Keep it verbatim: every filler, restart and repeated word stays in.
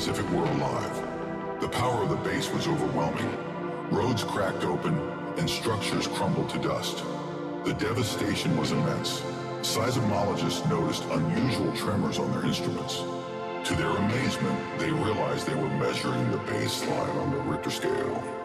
as if it were alive. The power of the base was overwhelming. Roads cracked open, and structures crumbled to dust. The devastation was immense. Seismologists noticed unusual tremors on their instruments. To their amazement, they realized they were measuring the baseline on the Richter scale.